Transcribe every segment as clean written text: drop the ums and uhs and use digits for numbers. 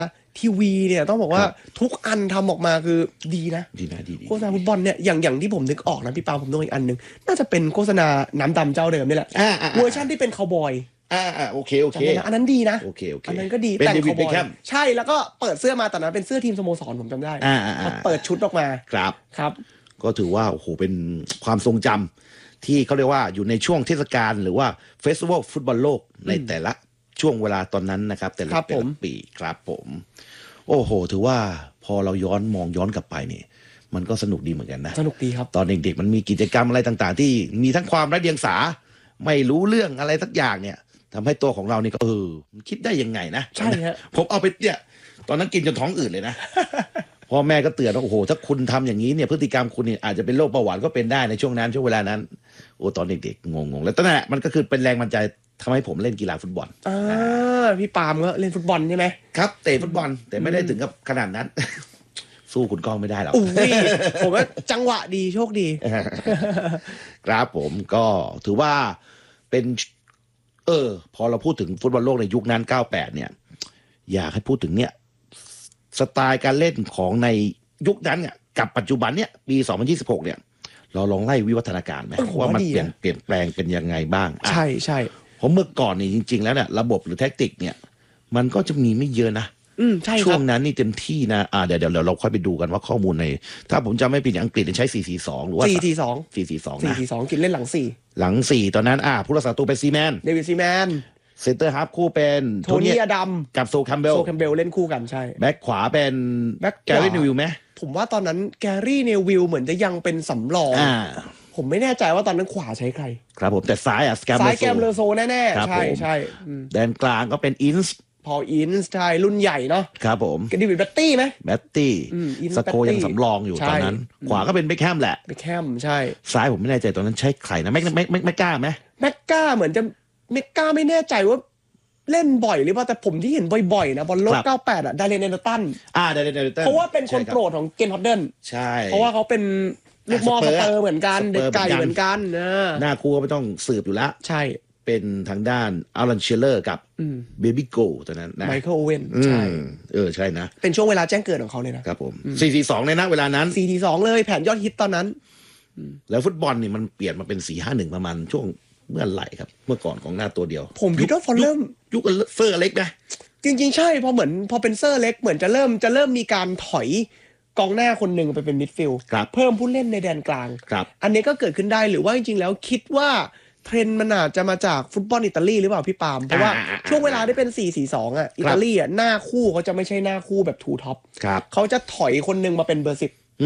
ทีวีเนี่ยต้องบอกว่าทุกอันทำออกมาคือดีนะดีโฆษณาฟุตบอลเนี่ยอย่างที่ผมนึกออกนะพี่ปาผมนึกอีกอันหนึ่งน่าจะเป็นโฆษณาน้ำดำเจ้าเดิมนี่แหละเวอร์ชันที่เป็นคาวบอยโอเคอันนั้นดีนะโอเคอันนั้นก็ดีแต่งคาวบอยใช่แล้วก็เปิดเสื้อมาตอนนั้นเป็นเสื้อทีมสโมสรผมจำได้เปิดชุดออกมาครับก็ถือว่าโอ้โหเป็นความทรงจำที่เขาเรียกว่าอยู่ในช่วงเทศกาลหรือว่าเฟสติวัลฟุตบอลโลกในแต่ละช่วงเวลาตอนนั้นนะครับแต่ละปีครับผมโอ้โหถือว่าพอเราย้อนกลับไปนี่มันก็สนุกดีเหมือนกันนะสนุกดีครับตอนเด็กๆมันมีกิจกรรมอะไรต่างๆที่มีทั้งความไร้เดียงสาไม่รู้เรื่องอะไรสักอย่างเนี่ยทำให้ตัวของเรานี่ก็มันคิดได้ยังไงนะใช่ฮะผมเอาไปเนี่ยตอนนั้นกินจนท้องอืดเลยนะพ่อแม่ก็เตือนว่าโอ้โหถ้าคุณทำอย่างนี้เนี่ยพฤติกรรมคุณเนี่ยอาจจะเป็นโรคเบาหวานก็เป็นได้ในช่วงเวลานั้นโอ้ตอนเด็กๆงงแล้วตอนนั้นมันก็คือเป็นแรงบันดาลใจทำให้ผมเล่นกีฬาฟุตบอลพี่ปาล์มก็เล่นฟุตบอลใช่ไหมครับเตะฟุตบอลแต่ไม่ได้ถึงกับขนาดนั้นสู้คุณก้องไม่ได้หรอกผมว่าจังหวะดีโชคดีครับผมก็ถือว่าเป็นพอเราพูดถึงฟุตบอลโลกในยุคนั้น98เนี่ยอยากให้พูดถึงเนี่ยสไตล์การเล่นของในยุคนั้นเนี่ยกับปัจจุบันเนี่ยปี2026เนี่ยเราลองไล่วิวัฒนาการไหมว่ามันเปลี่ยนแปลงเป็นยังไงบ้างใช่เพราะเมื่อก่อนนี่จริงๆแล้วเนี่ยระบบหรือแท็กติกเนี่ยมันก็จะมีไม่เยอะนะใช่ช่วงนั้นนี่เต็มที่นะเดี๋ยวเราค่อยไปดูกันว่าข้อมูลในถ้าผมจำไม่ผิดอังกฤษใช้4-4-2หรือว่า 4-4-2กินเล่นหลัง 4ตอนนั้นผู้รักษาตัวเป็นซีแมนเดวิดซีแมนเซนเตอร์ฮาล์ฟคู่เป็นโทนี่อดัมกับโซคัมเบลเล่นคู่กันใช่แบ็คขวาเป็นแกรี่นิวิลไหมผมว่าตอนนั้นแกรี่นิวิลเหมือนจะยังเป็นสำรองผมไม่แน่ใจว่าตอนนั้นขวาใช้ใครครับผมแต่ซ้ายแกมเลอโซแน่ๆใช่แดนกลางก็เป็นอินส์พออินส์ใช่รุ่นใหญ่เนาะครับผมเดวิดแบตตี้ไหมแบตตี้สโคยังสำรองอยู่ตอนนั้นขวาก็เป็นเบคแฮมแหละเบคแฮมใช่ซ้ายผมไม่แน่ใจตอนนั้นใช้ใครนะแม็กก้าไหมแม็กก้าเหมือนจะแม็กก้าไม่แน่ใจว่าเล่นบ่อยหรือเปล่าแต่ผมที่เห็นบ่อยๆนะบอลโลก98ดาเรน เอเดอร์ตันดาเรน เอเดอร์ตันเพราะว่าเป็นคนโปรดของเกนฮอดเดนใช่เพราะว่าเขาเป็นลูกมอสเปอร์เหมือนกันเด็กไก่เหมือนกันหน้าคู่ก็ไม่ต้องสืบอยู่แล้วใช่เป็นทางด้านอารันเชลเลอร์กับเบบี้โกตอนนั้นนะไมเคิลโอเว่นใช่ใช่นะเป็นช่วงเวลาแจ้งเกิดของเขาเลยนะครับผม4-4-2ในเวลานั้น 4-4-2เลยแผนยอดฮิตตอนนั้นแล้วฟุตบอลนี่มันเปลี่ยนมาเป็น4-5-1ประมาณช่วงเมื่อไหร่ครับเมื่อก่อนของหน้าตัวเดียวผมคิดว่าพอเริ่มยุคเซอร์เล็กนะจริงๆใช่พอเป็นเซอร์เล็กเหมือนจะเริ่มมีการถอยกองหน้าคนหนึ่งไปเป็นมิดฟิลด์เพิ่มผู้เล่นในแดนกลางอันนี้ก็เกิดขึ้นได้หรือว่าจริงๆแล้วคิดว่าเทรนด์มันอาจจะมาจากฟุตบอลอิตาลีหรือเปล่าพี่ปาล์มเพราะว่าช่วงเวลาได้เป็น4-4-2อิตาลีหน้าคู่เขาจะไม่ใช่หน้าคู่แบบทูท็อปเขาจะถอยคนหนึ่งมาเป็นเบอร์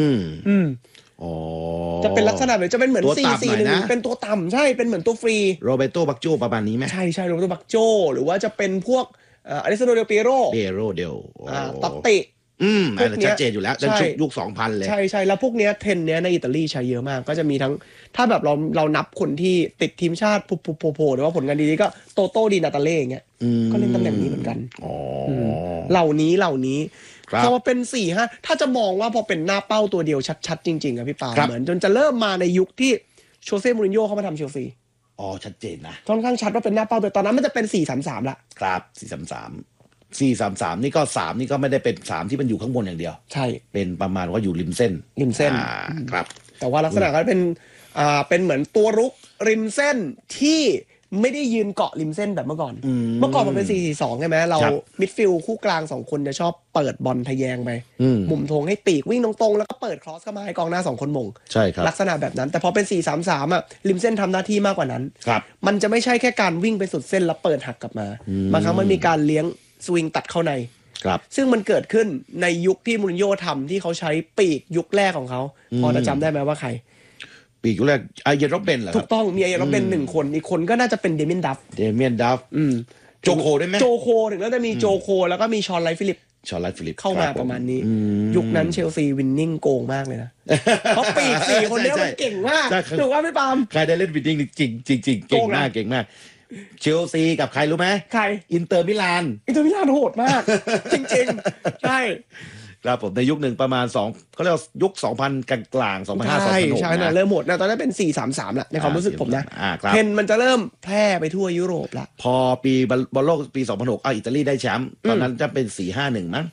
10จะเป็นลักษณะแบบจะเป็นเหมือน4-4-1เป็นตัวต่ำใช่เป็นเหมือนตัวฟรีโรเบโตบักโจประมาณนี้ไหมใช่โรเบโตบักโจหรือว่าจะเป็นพวกอเลสซานโดเดลเปียโรตัตติชัดเจนอยู่แล้วยุค 2000 เลยใช่แล้วพวกเนี้ยเทรนเนี้ยในอิตาลีใช้เยอะมากก็จะมีทั้งถ้าแบบเรานับคนที่ติดทีมชาติโผล่หรือว่าผลงานดีๆก็โตโต้ดีนาตาเล่อย่างเงี้ยก็เล่นตำแหน่งนี้เหมือนกันเหล่านี้พอมาเป็น4-5ถ้าจะมองว่าพอเป็นหน้าเป้าตัวเดียวชัดๆจริงๆอะพี่ปาเหมือนจนจะเริ่มมาในยุคที่โชเซ่มูรินโญ่เข้ามาทำเชลซีชัดเจนนะค่อนข้างชัดว่าเป็นหน้าเป้าแต่ตอนนั้นมันจะเป็น4-3-3ละครับ4-3-3นี่ก็3นี่ก็ไม่ได้เป็น3ที่มันอยู่ข้างบนอย่างเดียวใช่เป็นประมาณว่าอยู่ริมเส้นครับแต่ว่าลักษณะก็เป็นเหมือนตัวรุกริมเส้นที่ไม่ได้ยืนเกาะริมเส้นแบบเมื่อก่อนมันเป็น4-4-2ใช่ไหมเรามิดฟิลด์คู่กลาง2คนจะชอบเปิดบอลทะแยงไปมุมธงให้ปีกวิ่งตรงๆแล้วก็เปิดครอสเข้ามาให้กองหน้า2คนมงใช่ครับลักษณะแบบนั้นแต่พอเป็น4-3-3ริมเส้นทำหน้าที่มากกว่านั้นมันจะไม่ใช่แค่การวิ่งไปสุดเส้นแล้วเปิดหักกลับมาบางครั้งมันมีการเลี้ยงสวิงตัดเข้าในซึ่งมันเกิดขึ้นในยุคที่มูรินโญ่ทำที่เขาใช้ปีกยุคแรกของเขาพอจะจำได้ไหมว่าใครปีกยุคแรกไอเยนร็อบเบนเหรอถูกต้องมีไอเยนร็อบเบน1คนอีกคนก็น่าจะเป็นเดเมียนดัฟโจโคได้ไหมโจโคถึงแล้วจะมีโจโคแล้วก็มีชอนไลฟ์ฟิลิปเข้ามาประมาณนี้ยุคนั้นเชลซีวินนิ่งโกงมากเลยนะเพราะปีก4คนนี้มันเก่งมากถูกว่าไม่ปาล์มใครได้เล่นวินนิ่งจริงเก่งมากเชลซีกับใครรู้ไหมใครอินเตอร์มิลานโหดมากจริงๆใช่ครับผมในยุคหนึ่งประมาณ2เขาเรียกยุค 2000 กลางๆ2005-2006 ใช่นะเริ่มหมดนะตอนนั้นเป็น4-3-3ละในความรู้สึกผมนะเทรนมันจะเริ่มแพร่ไปทั่วยุโรปละพอปีบอลโลกปี2006อิตาลีได้แชมป์ตอนนั้นจะเป็น4-5-1มั้ง